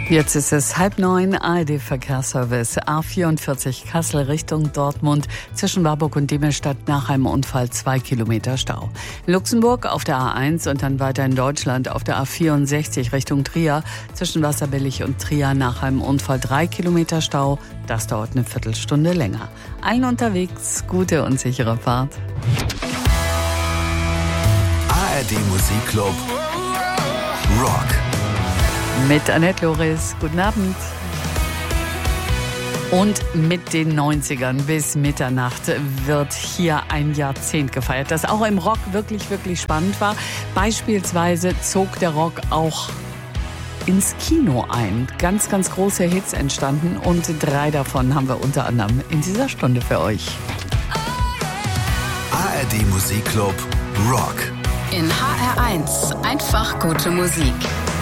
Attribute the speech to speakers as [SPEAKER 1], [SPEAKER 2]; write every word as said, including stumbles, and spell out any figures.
[SPEAKER 1] Jetzt ist es halb neun, A R D-Verkehrsservice. A vierundvierzig Kassel Richtung Dortmund, zwischen Warburg und Demmelstadt nach einem Unfall zwei Kilometer Stau. In Luxemburg auf der A eins und dann weiter in Deutschland auf der A vierundsechzig Richtung Trier, zwischen Wasserbillig und Trier nach einem Unfall drei Kilometer Stau. Das dauert eine Viertelstunde länger. Allen unterwegs gute und sichere Fahrt.
[SPEAKER 2] A R D Musikclub Rock.
[SPEAKER 1] Mit Annette Loris, guten Abend. Und mit den neunzigern bis Mitternacht wird hier ein Jahrzehnt gefeiert, das auch im Rock wirklich, wirklich spannend war. Beispielsweise zog der Rock auch ins Kino ein. Ganz, ganz große Hits entstanden und drei davon haben wir unter anderem in dieser Stunde für euch.
[SPEAKER 2] A R D Musikclub Rock.
[SPEAKER 3] In H R eins einfach gute Musik.